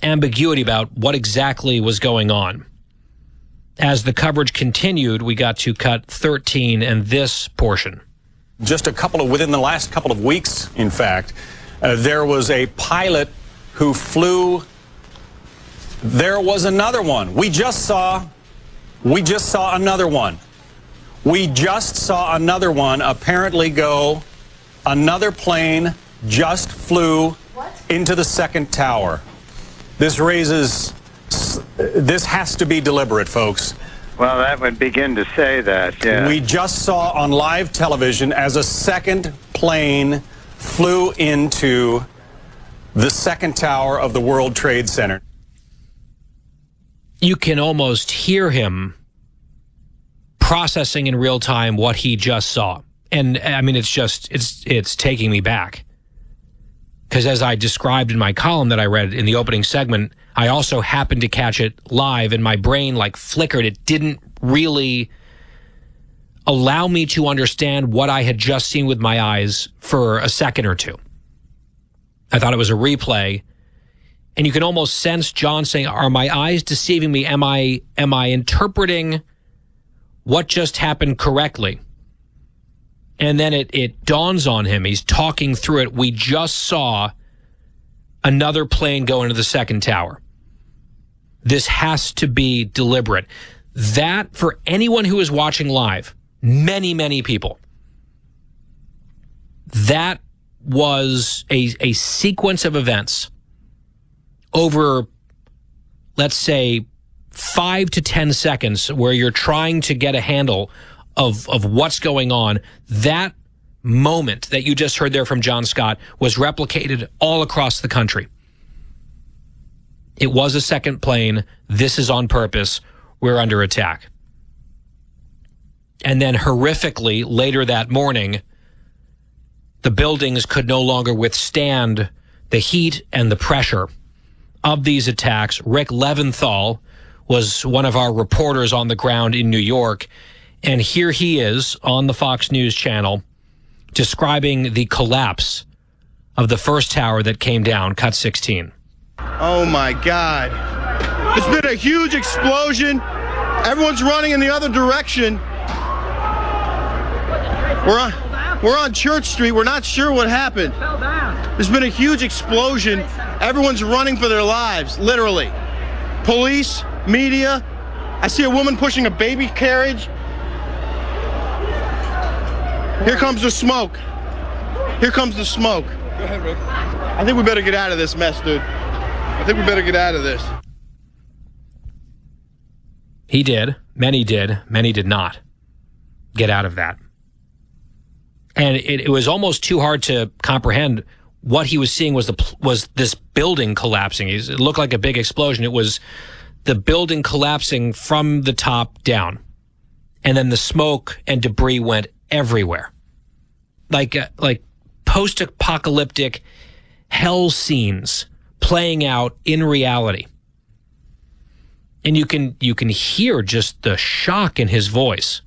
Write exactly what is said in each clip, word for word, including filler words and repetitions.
ambiguity about what exactly was going on. As the coverage continued, we got to cut thirteen and this portion. Just a couple of, within the last couple of weeks, in fact, uh, there was a pilot who flew. There was another one. We just saw, we just saw another one. We just saw another one apparently go, another plane just flew what? into the second tower. This raises, this has to be deliberate, folks. Well, that would begin to say that, yeah. We just saw on live television as a second plane flew into the second tower of the World Trade Center. You can almost hear him processing in real time what he just saw. And I mean, it's just, it's, it's taking me back. Because as I described in my column that I read in the opening segment, I also happened to catch it live and my brain like flickered. It didn't really allow me to understand what I had just seen with my eyes for a second or two. I thought it was a replay. And you can almost sense John saying, are my eyes deceiving me? Am I, am I interpreting what just happened correctly? And then it, it dawns on him. He's talking through it. We just saw another plane go into the second tower. This has to be deliberate. That, for anyone who is watching live, many, many people, that was a, a sequence of events over, let's say, five to ten seconds where you're trying to get a handle of, of what's going on. That moment that you just heard there from John Scott was replicated all across the country. It was a second plane. This is on purpose. We're under attack. And then horrifically, later that morning, the buildings could no longer withstand the heat and the pressure of these attacks. Rick Leventhal was one of our reporters on the ground in New York. And here he is on the Fox News channel describing the collapse of the first tower that came down, cut sixteen. Oh, my God. There's been a huge explosion. Everyone's running in the other direction. We're on, we're on Church Street. We're not sure what happened. There's been a huge explosion. Everyone's running for their lives, literally. Police, media. I see a woman pushing a baby carriage. Here comes the smoke. Here comes the smoke. Go ahead, Rick. I think we better get out of this mess, dude. I think we better get out of this. He did. Many did. Many did not get out of that. And it, it was almost too hard to comprehend. What he was seeing was the was this building collapsing. It looked like a big explosion. It was the building collapsing from the top down. And then the smoke and debris went everywhere. Like uh, like post-apocalyptic hell scenes playing out in reality. And you can you can hear just the shock in his voice.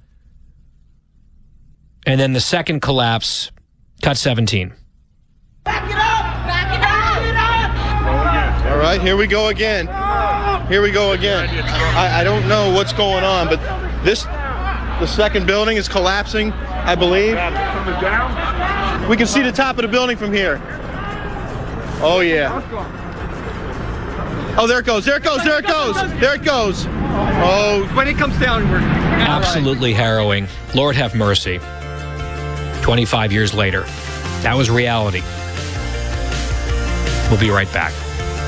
And then the second collapse, cut seventeen. Back it up! Back it up! Back it up! All right, here we go again. Here we go again. I, I don't know what's going on, but this, the second building is collapsing, I believe. We can see the top of the building from here. Oh, yeah. Oh, there it goes, there it goes, there it goes, there it goes. Oh, when it comes down, we're absolutely harrowing. Lord have mercy. twenty-five years later, that was reality. We'll be right back.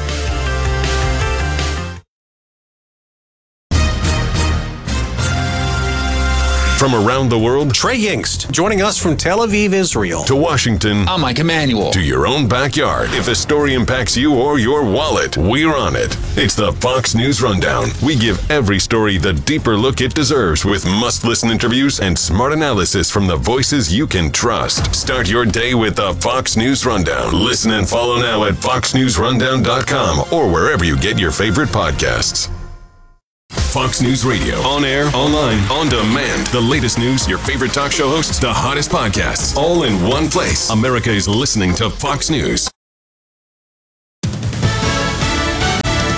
From around the world, Trey Yingst, joining us from Tel Aviv, Israel. To Washington, I'm Mike Emanuel. To your own backyard. If a story impacts you or your wallet, we're on it. It's the Fox News Rundown. We give every story the deeper look it deserves with must-listen interviews and smart analysis from the voices you can trust. Start your day with the Fox News Rundown. Listen and follow now at fox news rundown dot com or wherever you get your favorite podcasts. Fox News Radio. On air, online, on demand. The latest news, your favorite talk show hosts, the hottest podcasts, all in one place. America is listening to Fox News.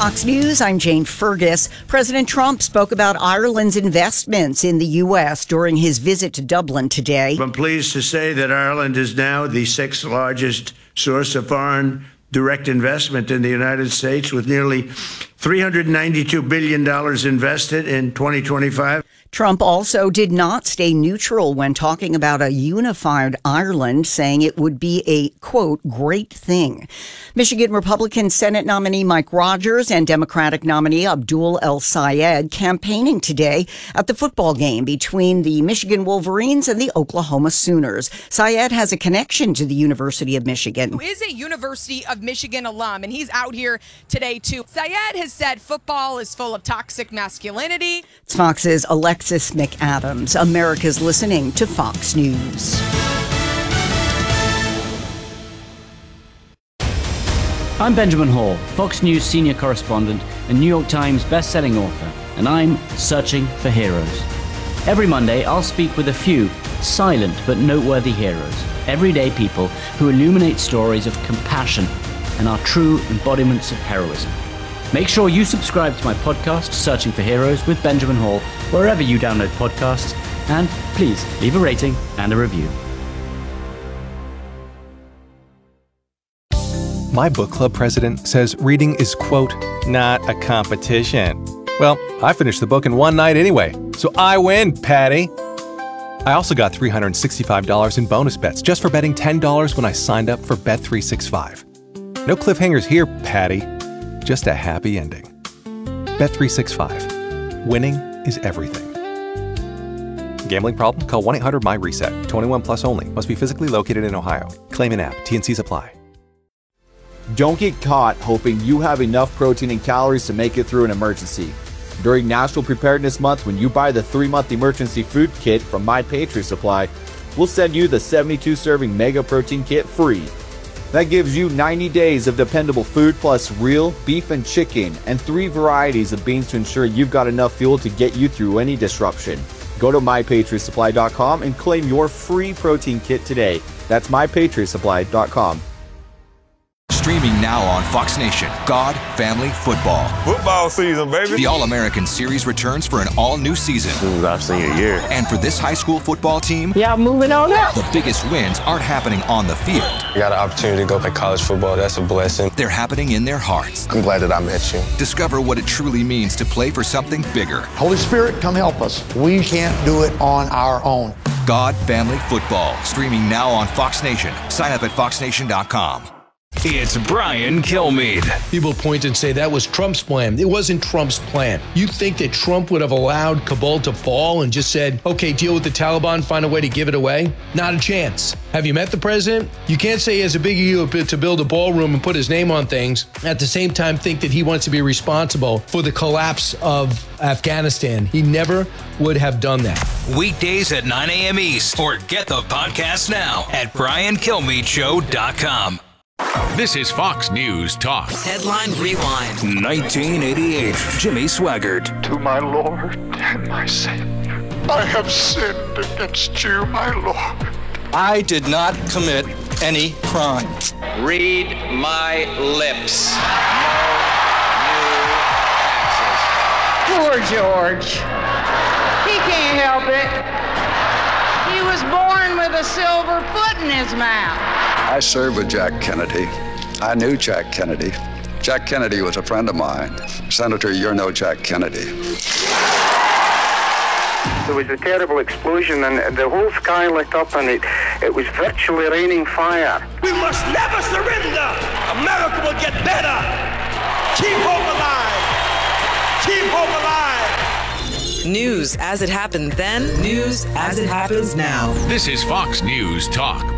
Fox News, I'm Jane Fergus. President Trump spoke about Ireland's investments in the U S during his visit to Dublin today. I'm pleased to say that Ireland is now the sixth largest source of foreign direct investment in the United States, with nearly three hundred ninety-two billion dollars invested in twenty twenty-five. Trump also did not stay neutral when talking about a unified Ireland, saying it would be a, quote, great thing. Michigan Republican Senate nominee Mike Rogers and Democratic nominee Abdul El-Sayed campaigning today at the football game between the Michigan Wolverines and the Oklahoma Sooners. Sayed has a connection to the University of Michigan. Who is a University of Michigan alum, and he's out here today, too. Sayed has said football is full of toxic masculinity. It's Fox's Alexis McAdams. America's listening to Fox News. I'm Benjamin Hall, Fox News senior correspondent and New York Times best-selling author, and I'm searching for heroes. Every Monday, I'll speak with a few silent but noteworthy heroes, everyday people who illuminate stories of compassion and are true embodiments of heroism. Make sure you subscribe to my podcast, Searching for Heroes with Benjamin Hall, wherever you download podcasts, and please leave a rating and a review. My book club president says reading is, quote, not a competition. Well, I finished the book in one night anyway, so I win, Patty. I also got three hundred sixty-five dollars in bonus bets just for betting ten dollars when I signed up for Bet three sixty-five. No cliffhangers here, Patty. Just a happy ending. Bet three sixty-five. Winning is everything. Gambling problem? Call one eight hundred M Y RESET. twenty-one plus only. Must be physically located in Ohio. Claim in app. T and Cs apply. Don't get caught hoping you have enough protein and calories to make it through an emergency. During National Preparedness Month, when you buy the three-month emergency food kit from My Patriot Supply, we'll send you the seventy-two serving Mega Protein Kit free. That gives you ninety days of dependable food plus real beef and chicken and three varieties of beans to ensure you've got enough fuel to get you through any disruption. Go to my patriot supply dot com and claim your free protein kit today. That's my patriot supply dot com. Streaming now on Fox Nation, God, Family, Football. Football season, baby. The All-American Series returns for an all-new season. This is our senior year. And for this high school football team, yeah, moving on up. The biggest wins aren't happening on the field. I got an opportunity to go play college football. That's a blessing. They're happening in their hearts. I'm glad that I met you. Discover what it truly means to play for something bigger. Holy Spirit, come help us. We can't do it on our own. God, Family, Football. Streaming now on Fox Nation. Sign up at fox nation dot com. It's Brian Kilmeade. People point and say that was Trump's plan. It wasn't Trump's plan. You think that Trump would have allowed Kabul to fall and just said, okay, deal with the Taliban, find a way to give it away? Not a chance. Have you met the president? You can't say he has a big ego to build a ballroom and put his name on things, at the same time think that he wants to be responsible for the collapse of Afghanistan. He never would have done that. Weekdays at nine a.m. East, or get the podcast now at brian kilmeade show dot com. This is Fox News Talk. Headline Rewind. nineteen eighty-eight. Jimmy Swaggart. To my Lord and my Savior, I have sinned against you, my Lord. I did not commit any crime. Read my lips. No new taxes. Poor George. He can't help it. He was born with a silver foot in his mouth. I served with Jack Kennedy. I knew Jack Kennedy. Jack Kennedy was a friend of mine. Senator, you're no Jack Kennedy. There was a terrible explosion and the whole sky lit up and it, it was virtually raining fire. We must never surrender. America will get better. Keep hope alive. Keep hope alive. News as it happened then, news as it happens now. This is Fox News Talk.